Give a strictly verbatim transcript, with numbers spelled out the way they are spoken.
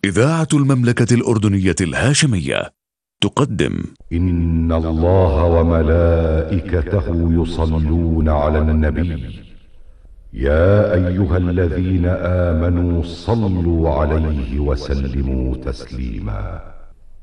إذاعة المملكة الأردنية الهاشمية تقدم إن الله وملائكته يصلون على النبي يا أيها الذين آمنوا صلوا عليه وسلموا تسليما.